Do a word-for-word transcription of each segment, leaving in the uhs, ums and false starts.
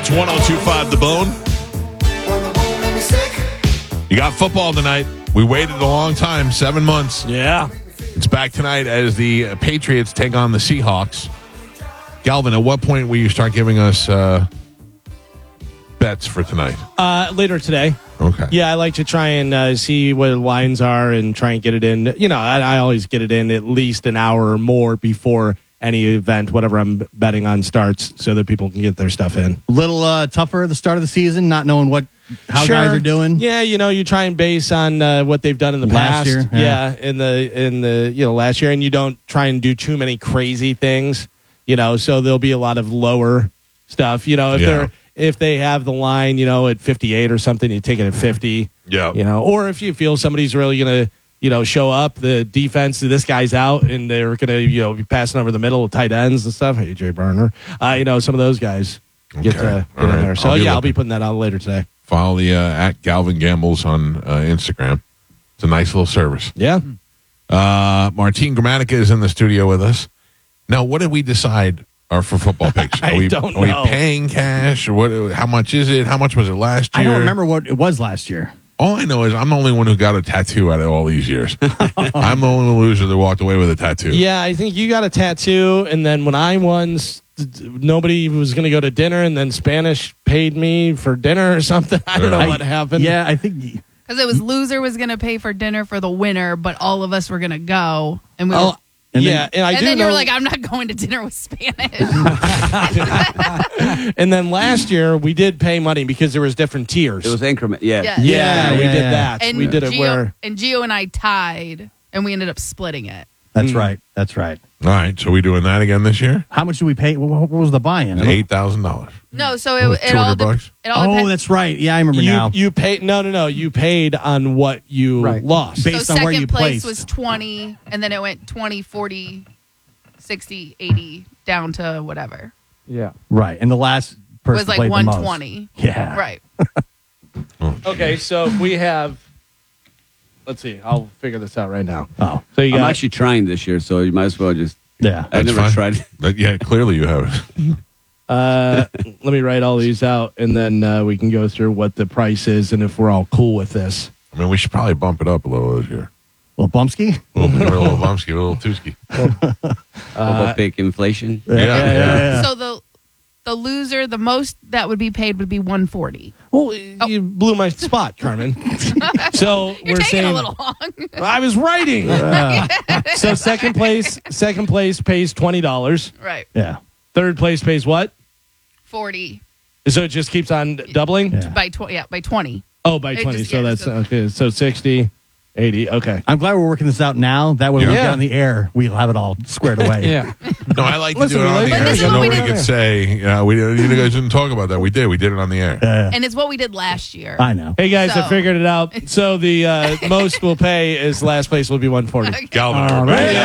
It's one oh two point five The Bone. You got football tonight. We waited a long time, seven months. Yeah. It's back tonight as the Patriots take on the Seahawks. Galvin, at what point will you start giving us uh, bets for tonight? Uh, later today. Okay. Yeah, I like to try and uh, see what the lines are and try and get it in. You know, I, I always get it in at least an hour or more before any event, whatever I'm betting on, starts, so that people can get their stuff in. A little uh, tougher at the start of the season, not knowing what how Sure. guys are doing. Yeah, you know, you try and base on uh, what they've done in the Last past. year, yeah. in the in the you know last year, and you don't try and do too many crazy things. You know, so there'll be a lot of lower stuff. You know, if Yeah. they're if they have the line, you know, at fifty-eight or something, you take it at fifty. Yeah. You know, or if you feel somebody's really going to, you know, show up, the defense, this guy's out, and they're going to, you know, be passing over the middle with tight ends and stuff. Hey, Jay Burner. Uh, you know, some of those guys get, Okay. to, All get in right. there. So, I'll be yeah, I'll looking. be putting that out later today. Follow the uh, at Galvin Gambles on uh, Instagram. It's a nice little service. Yeah. Uh, Martine Gramatica is in the studio with us. Now, what did we decide are for football picks? Are I we, don't are we know. pay cash or what? How much is it? How much was it last year? I don't remember what it was last year. All I know is I'm the only one who got a tattoo out of all these years. I'm the only loser that walked away with a tattoo. Yeah, I think you got a tattoo, and then when I won, s- nobody was going to go to dinner, and then Spanish paid me for dinner or something. I don't know I- what happened. Yeah, I think Because it was loser was going to pay for dinner for the winner, but all of us were going to go, and we were, Oh, And then- yeah, and I and do then you know. were like, "I'm not going to dinner with Spanish." and then last year we did pay money because there was different tiers. It was increment, yeah. Yeah. yeah, Yeah, we yeah, did yeah. that. and we did it Gio, where. and Gio and I tied, and we ended up splitting it. that's Hmm. right. That's right. All right, so we doing that again this year? How much do we pay? What, what was the buy-in? Eight thousand dollars. No, so it, Oh, it all two hundred bucks? de- it all Oh, depends. that's right. Yeah, I remember You now. you paid no no no you paid on what you Right. lost. Based so on second where you place placed. was twenty, and then it went twenty, forty, sixty, eighty, down to whatever. Yeah. Right, and the last person was like played the most. one twenty. Yeah, Right. Okay, so if we have. Let's see. I'll figure this out right now. Oh, So you I'm got actually trying this year, so you might as well just. yeah. I've That's never fine. tried. But yeah, clearly you have it. Uh, let me write all these out, and then uh, we can go through what the price is and if we're all cool with this. I mean, we should probably bump it up a little this year. Well, Bumsky. A little, a little Bumsky, a little Tuski. Uh, big inflation. Yeah, yeah. So the the loser, the most that would be paid would be one forty. Well, you blew my spot, Carmen. so You're we're taking saying a little long. I was writing. So second place, second place pays twenty dollars. Right. Yeah. Third place pays what? Forty So it just keeps on doubling. Yeah. by twenty. Yeah, by twenty. Oh, by It twenty. just- so yeah, that's so- okay. So sixty, eighty. Okay. I'm glad we're working this out now. That way, when we Yeah. get on the air, we'll have it all squared away. Yeah. No, I like to Listen, do it on we the like- air But this so is what we nobody did. could say, yeah, we you guys didn't talk about that. We did. We did it on the air. Uh, And it's what we did last year. I know. Hey guys, I So- figured it out. So the uh, most we'll pay is last place will be one forty. Okay. Galvin. All everybody. right.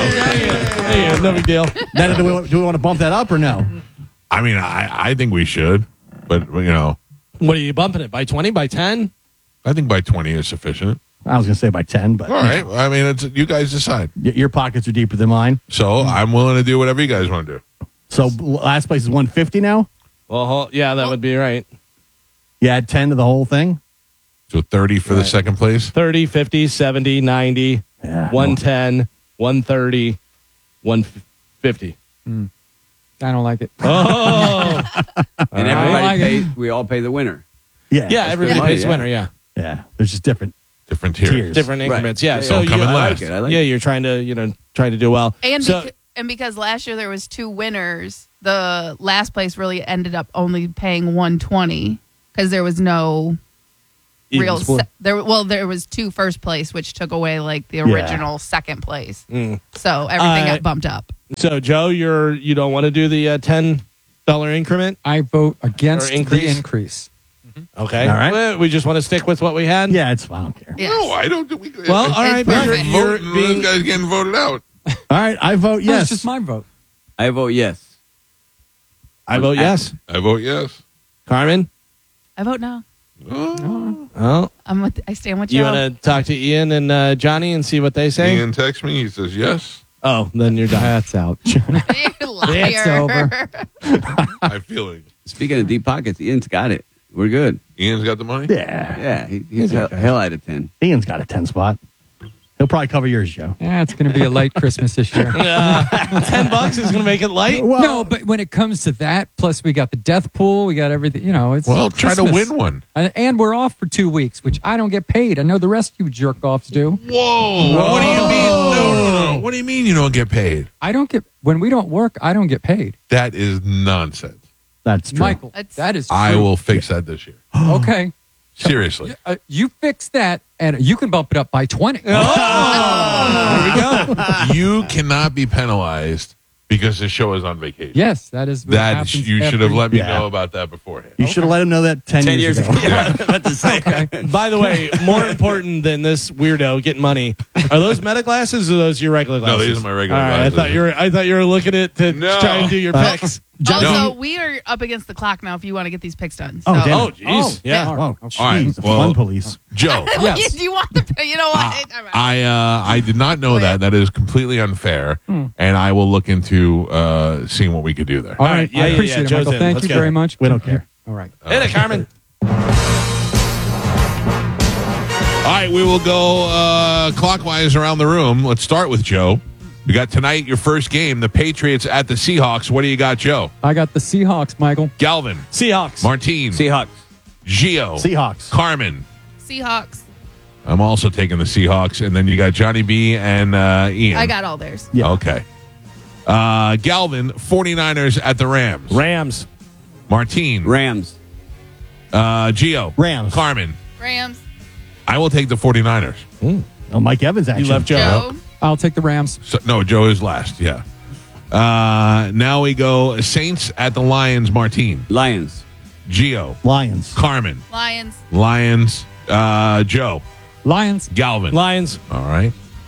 Yeah, yeah, no big deal. Now, do we, do we want to bump that up or no? I mean, I, I think we should, but, you know, What are you bumping it by twenty? By ten? I think by twenty is sufficient. I was going to say by ten, but All right. I mean, it's you guys decide. y- your pockets are deeper than mine. So I'm willing to do whatever you guys want to do. So last place is one fifty now. Well, hol- yeah, that would be right. You add ten to the whole thing. So thirty for the Right. second place. thirty, fifty, seventy, ninety, Yeah. one ten, one thirty, one fifty. I don't like it. Oh, And I everybody like it. pays, we all pay the winner. Yeah. yeah, everybody Yeah. pays Yeah. winner, yeah. Yeah. There's just different Different tiers. tiers. Different increments, yeah. Yeah, So Don't come you, in I last. like it. I like yeah, it. you're trying to, you know, trying to do well. And so, beca- and because last year there was two winners, the last place really ended up only paying one twenty because there was no even real. split. Se- there, well, there was two first place, which took away like the Yeah. original second place. Mm. So everything Uh, got bumped up. So Joe, you're you don't want to do the uh, ten dollar increment? I vote against Or increase? the increase. Okay, All right. Well, we just want to stick with what we had. Yeah, it's fine. I don't care. Yes. No, I don't. We, Well, all right, It's but you're, perfect. you're voting, being those guys getting voted out. All right, I vote No, yes. it's just my vote. I vote yes. I vote yes. I vote yes. Carmen, I vote no. Oh. oh, I'm with. I stand with you Joe. want to talk to Ian and uh, Johnny and see what they say? Ian texts me. He says yes. Oh, then you're done. That's out. You liar. It's over. I have feelings. Speaking of deep pockets, Ian's got it. We're good. Ian's got the money? Yeah. Yeah, he, he's hell, hell out of ten. Ian's got a ten spot. He'll probably cover yours, Joe. Yeah, it's going to be a light Christmas this year. Ten bucks is going to make it light. no, but when it comes to that, plus we got the death pool, we got everything. You know, it's Well, try to Christmas. win one. And, and we're off for two weeks, which I don't get paid. I know the rest of you jerk offs do. Whoa. What do you mean? No, no, no. What do you mean you don't get paid? I don't get when we don't work. I don't get paid. That is nonsense. That's true. Michael, That's- that is. True. I will fix that this year. Okay, Seriously. uh, you fix that, and you can bump it up by twenty. There we go. You cannot be penalized because the show is on vacation. Yes, that is. What That happens you should have every- let me Yeah. know about that beforehand. You should have let him know that ten, Ten years, years ago. ago. Yeah, I was about to say. By the way, more important than this weirdo getting money, are those meta glasses or those your regular No, glasses? these are my regular All right, glasses. I thought you were. I thought you were looking at to No. try and do your Uh, picks. Also, No. we are up against the clock now if you want to get these picks done. So. Oh, damn Oh, it. jeez. Yeah. Oh, All right, jeez, the well- fun police. Joe, Yes. Do you want the? You know what? All right. I uh, I did not know that. That is completely unfair, and I will look into uh, seeing what we could do there. All right, Yeah, I yeah, appreciate yeah, it, Joe's Michael. in. Thank Let's you go. very much. We don't care. All right. Hit it, Carmen. All right, we will go uh, clockwise around the room. Let's start with Joe. We got tonight your first game, the Patriots at the Seahawks. What do you got, Joe? I got the Seahawks, Michael. Galvin, Seahawks. Martine, Seahawks. Gio, Seahawks. Carmen. Seahawks. I'm also taking the Seahawks, and then you got Johnny B and uh, Ian. I got all theirs. Yeah. Okay. Uh, Galvin, 49ers at the Rams. Rams. Martine, Rams. uh, Gio, Rams. Carmen. Rams. I will take the 49ers. Oh, Mike Evans, actually. You left Joe. Joe. I'll take the Rams. So, no, Joe is last. Yeah. Uh, now we go Saints at the Lions. Martine, Lions. Gio, Lions. Carmen, Lions. Lions, uh, Joe, Lions. Galvin. Lions. All right.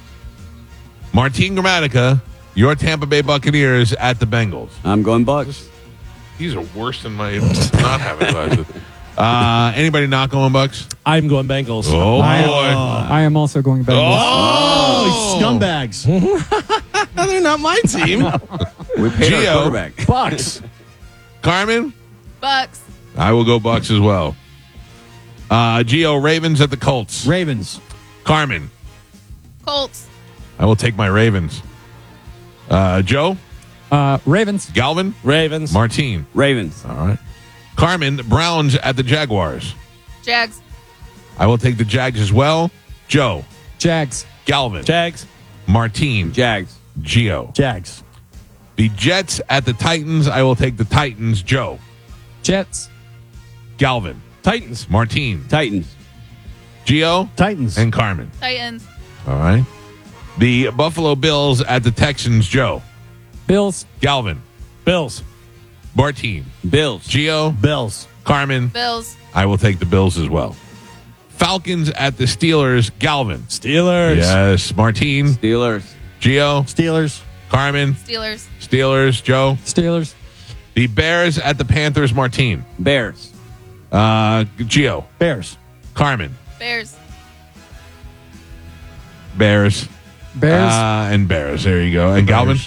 Martine Gramatica, your Tampa Bay Buccaneers at the Bengals. I'm going Bucks. These are worse than my not having glasses. Uh, anybody not going Bucks? I'm going Bengals. Oh, boy. I am also going Bengals. Oh, scumbags. They're not my team. We paid Gio. our quarterback. Bucks. Carmen, Bucks. I will go Bucks as well. Uh, Gio, Ravens at the Colts. Ravens. Carmen, Colts. I will take my Ravens. Uh, Joe, Uh, Ravens. Galvin, Ravens. Martine. Ravens. All right. Carmen, Browns at the Jaguars. Jags. I will take the Jags as well. Joe, Jags. Galvin, Jags. Martine, Jags. Gio. Jags. The Jets at the Titans. I will take the Titans. Joe, Jets. Galvin, Titans. Martine, Titans. Gio, Titans. and Carmen. Titans. All right. The Buffalo Bills at the Texans. Joe, Bills. Galvin, Bills. Martine, Bills. Gio, Bills. Carmen. Bills. I will take the Bills as well. Falcons at the Steelers. Galvin. Steelers. Yes. Martine, Steelers. Gio, Steelers. Carmen, Steelers. Steelers. Joe. Steelers. The Bears at the Panthers. Martine, Bears. uh, Gio, Bears. Carmen, Bears. Bears, Bears. uh, and Bears. There you go. And Galvin.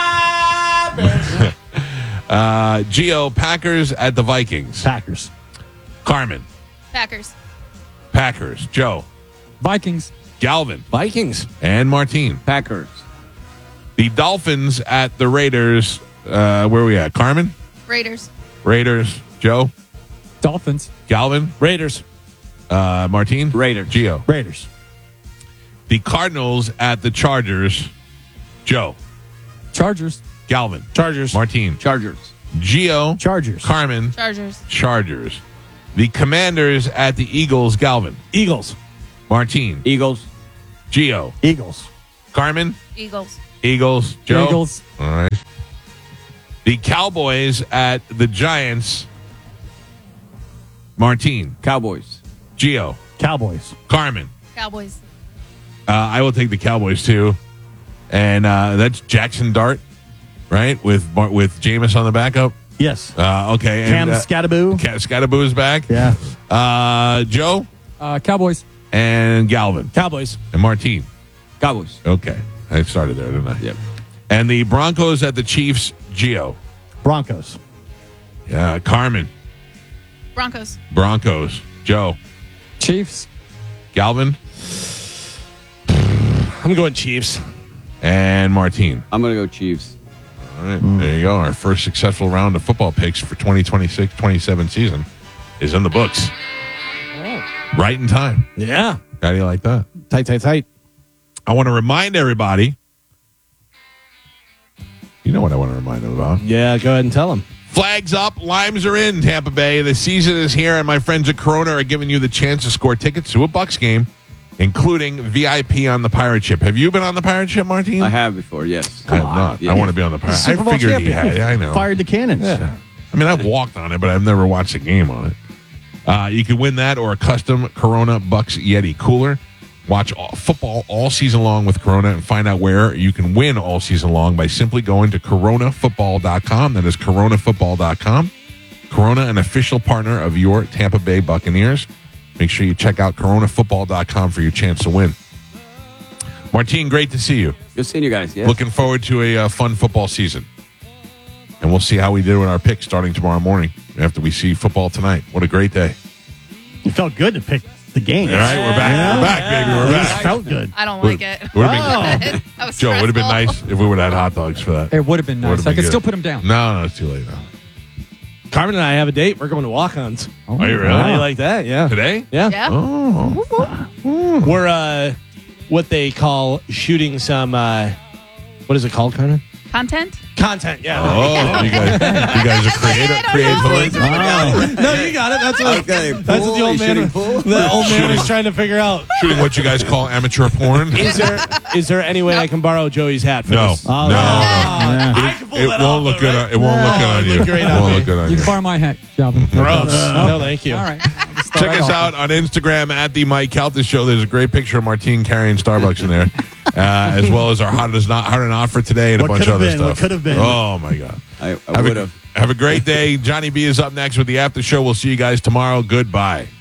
uh, Gio, Packers at the Vikings. Packers. Carmen, Packers. Packers. Joe, Vikings. Galvin, Vikings. and Martine. Packers. The Dolphins at the Raiders. Uh, where are we at? Carmen, Raiders. Raiders. Joe, Dolphins. Galvin, Raiders. uh, Martine, Raiders. Gio. Raiders. The Cardinals at the Chargers. Joe, Chargers. Galvin, Chargers. Martine, Chargers. Gio, Chargers. Carmen, Chargers. Chargers. The Commanders at the Eagles. Galvin, Eagles. Martine, Eagles. Gio, Eagles. Carmen, Eagles. Eagles. Joe. Eagles. All right. The Cowboys at the Giants. Martine, Cowboys. Gio, Cowboys. Carmen. Cowboys. Uh, I will take the Cowboys too, and uh, that's Jackson Dart, right? With Mar- with Jameis on the backup. Yes. Uh, okay, Cam and uh, Scattaboo. Ca- Scattaboo is back. Yeah. Uh, Joe Uh, Cowboys. and Galvin Cowboys. and Martine. Cowboys. Okay, I started there, didn't I? Yep. And the Broncos at the Chiefs. Gio. Broncos. Yeah, Carmen, Broncos. Broncos. Joe, Chiefs. Galvin, I'm going Chiefs. and Martine. I'm gonna go Chiefs. All right, there you go. Our first successful round of football picks for twenty twenty-six twenty-seven season is in the books. Right in time. Yeah. How do you like that? Tight, tight, tight. I want to remind everybody. You know what I want to remind them about. Yeah, go ahead and tell them. Flags up, limes are in Tampa Bay. The season is here, and my friends at Corona are giving you the chance to score tickets to a Bucks game, including V I P on the Pirate Ship. Have you been on the Pirate Ship, Martine? I have before, yes. I have not. Yeah. I want to be on the Pirate. Super I Bowl figured he champion. had. Yeah, I know. Fired the cannons. I mean, I've walked on it, but I've never watched a game on it. Uh, you can win that or a custom Corona Bucks Yeti cooler. Watch all, football all season long with Corona and find out where you can win all season long by simply going to corona football dot com. That is corona football dot com. Corona, an official partner of your Tampa Bay Buccaneers. Make sure you check out corona football dot com for your chance to win. Martine, great to see you. Good seeing you guys. Yes. Looking forward to a uh, fun football season. And we'll see how we did with our picks starting tomorrow morning after we see football tonight. What a great day. It felt good to pick the game. All right, we're back. We're back, baby. We're It back. felt good. I don't like it. Would have been, That was Joe, would have been stressful. nice if we would have had hot dogs for that. It would have been nice. Would've I been could good. still put them down. No, no, it's too late now. Carmen and I have a date. We're going to walk-ons. Oh, Are you really? How do you like that? Yeah. Today? Yeah. Yeah. Oh. We're uh, what they call shooting some, uh, what is it called, Carmen? Content? Content, yeah. Oh, you guys, you guys are creative. I don't creative. know. No, you got it. That's what, Okay, that's what the pool, old man, shooting pool? the old man was trying to figure out. Shooting what you guys call amateur porn. Is there is there any way I can borrow Joey's hat for No, this? no, Oh, no. yeah. I can pull It that won't off, look though, good. right? On, it won't look good on it'd you. look great It on won't me. look good on You you. can borrow my hat, Calvin. Gross. No, thank you. All right. I'll just throw Check that us off. out on Instagram at the Mike Calta Show. There's a great picture of Martine carrying Starbucks in there, uh, as well as our hot or not hot or not for today and a What bunch of could've other been, what stuff. could've been. Oh my god! I, I Have would a, have. have a great day. Johnny B is up next with the after show. We'll see you guys tomorrow. Goodbye.